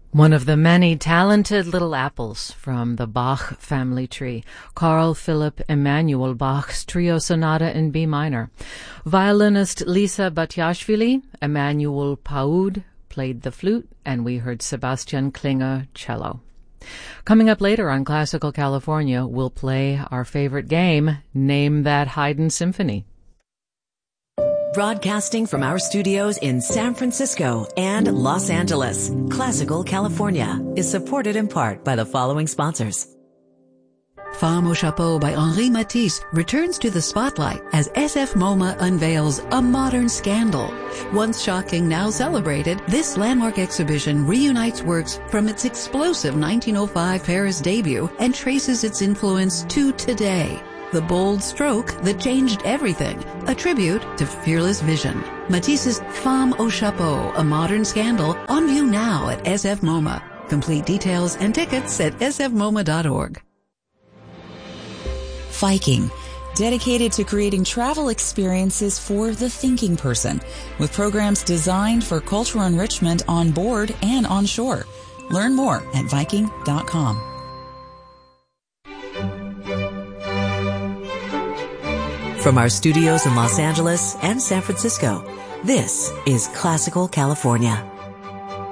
One of the many talented little apples from the Bach family tree, Carl Philipp Emanuel Bach's Trio Sonata in B minor. Violinist Lisa Batyashvili, Emanuel Paoud played the flute, and we heard Sebastian Klinger cello. Coming up later on Classical California, we'll play our favorite game, Name That Haydn Symphony. Broadcasting from our studios in San Francisco and Los Angeles, Classical California is supported in part by the following sponsors. Femme au Chapeau by Henri Matisse returns to the spotlight as SF MoMA unveils A Modern Scandal. Once shocking, now celebrated, this landmark exhibition reunites works from its explosive 1905 Paris debut and traces its influence to today. The bold stroke that changed everything, a tribute to fearless vision. Matisse's Femme au Chapeau, A Modern Scandal, on view now at SF MoMA. Complete details and tickets at sfmoma.org. Viking, dedicated to creating travel experiences for the thinking person, with programs designed for cultural enrichment on board and on shore. Learn more at Viking.com. From our studios in Los Angeles and San Francisco, this is Classical California.